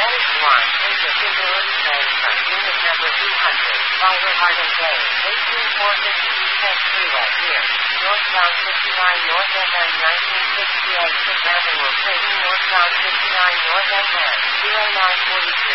That is one. Into Figurity Bay from unit number 200, Byron Hardin Bay, 18450 Tech Freeway here. Northbound 59 North FM 1968 6th Avenue Clayton, northbound 59 North FM 0943.